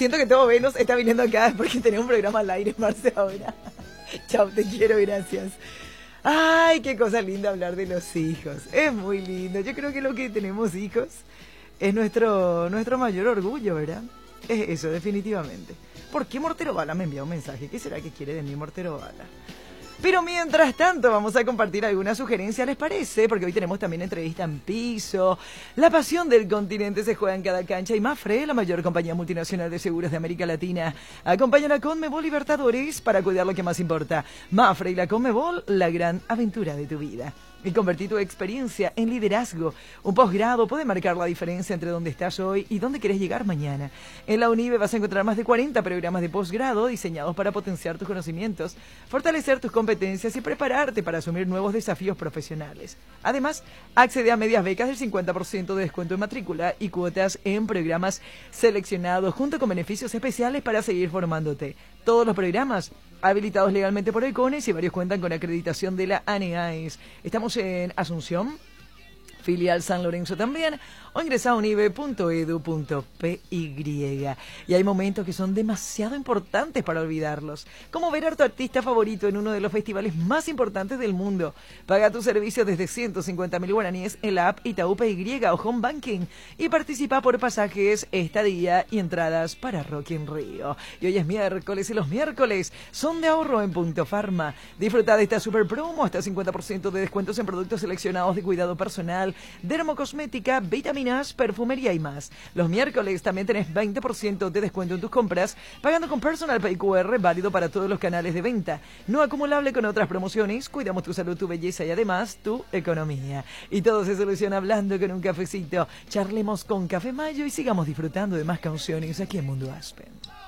siento que todo Venus está viniendo acá porque tenemos un programa al aire, Marce, ahora. Chao, te quiero, gracias. Ay, qué cosa linda hablar de los hijos. Es muy lindo. Yo creo que lo que tenemos hijos es nuestro mayor orgullo, ¿verdad? Es eso, definitivamente. ¿Por qué Mortero Bala me envía un mensaje? ¿Qué será que quiere de mí Mortero Bala? Pero mientras tanto vamos a compartir algunas sugerencias, ¿les parece? Porque hoy tenemos también entrevista en piso. La pasión del continente se juega en cada cancha y Mapfre, la mayor compañía multinacional de seguros de América Latina, acompaña a la Conmebol Libertadores para cuidar lo que más importa. Mapfre y la Conmebol, la gran aventura de tu vida. Y convertir tu experiencia en liderazgo. Un posgrado puede marcar la diferencia entre dónde estás hoy y dónde querés llegar mañana. En la UNIBE vas a encontrar más de 40 programas de posgrado diseñados para potenciar tus conocimientos, fortalecer tus competencias y prepararte para asumir nuevos desafíos profesionales. Además, accede a medias becas del 50% de descuento en matrícula y cuotas en programas seleccionados, junto con beneficios especiales para seguir formándote. Todos los programas habilitados legalmente por el CONES y varios cuentan con acreditación de la ANEAES. Estamos en Asunción, filial San Lorenzo también, o ingresa a unive.edu.py. Y hay momentos que son demasiado importantes para olvidarlos, como ver a tu artista favorito en uno de los festivales más importantes del mundo. Paga tu servicio desde 150.000 guaraníes en la app Itaú PY o Home Banking y participa por pasajes, estadía y entradas para Rock in Rio. Y hoy es miércoles y los miércoles son de ahorro en Punto Pharma. Disfruta de esta super promo, hasta 50% de descuentos en productos seleccionados de cuidado personal, dermocosmética, vitaminas, perfumería y más. Los miércoles también tenés 20% de descuento en tus compras, pagando con Personal Pay QR, válido para todos los canales de venta. No acumulable con otras promociones, cuidamos tu salud, tu belleza y además tu economía. Y todo se soluciona hablando con un cafecito. Charlemos con Café Mayo y sigamos disfrutando de más canciones aquí en Mundo Aspen.